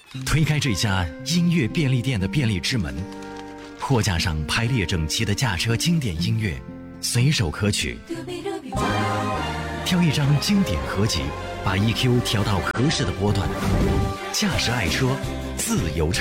推开这家音乐便利店的便利之门，货架上排列整齐的驾车经典音乐，随手可取。挑一张经典合集，把 EQ 调到合适的波段。驾驶爱车，自由